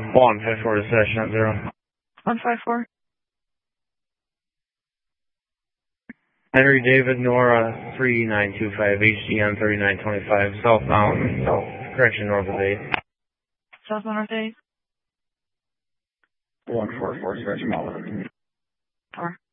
154 to session at 0. 154. Henry David Nora 3925 HDM 3925 southbound, correction north of 8. Southbound north 8. 144 stretch Miller. 4.